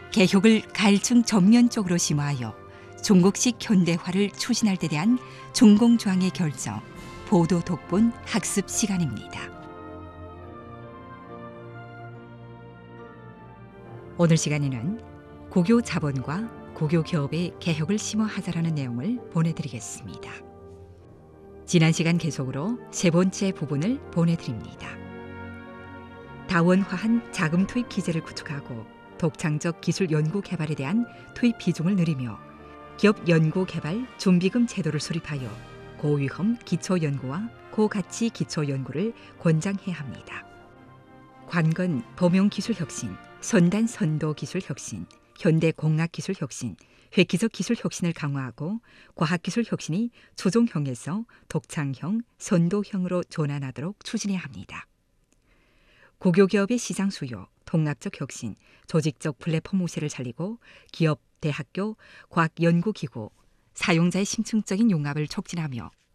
개혁을 가일층 전면적으로 심화하여 중국식 현대화를 추진할 데 대한 중공조항의 결정, 보도 독본 학습 시간입니다. 오늘 시간에는 고교 자본과 고교 기업의 개혁을 심화하자라는 내용을 보내드리겠습니다. 지난 시간 계속으로 세 번째 부분을 보내드립니다. 다원화한 자금 투입 기제를 구축하고 독창적 기술 연구 개발에 대한 투입 비중을 늘리며 기업 연구 개발 준비금 제도를 수립하여 고위험 기초 연구와 고가치 기초 연구를 권장해야 합니다. 관건 범용 기술 혁신, 선단 선도 기술 혁신, 현대 공학 기술 혁신, 획기적 기술 혁신을 강화하고 과학 기술 혁신이 초종형에서 독창형, 선도형으로 전환하도록 추진해야 합니다. 고교 기업의 시장 수요, 통합적 혁신, 조직적 플랫폼 우세를 살리고 기업, 대학교, 과학연구기구, 사용자의 심층적인 융합을 촉진하며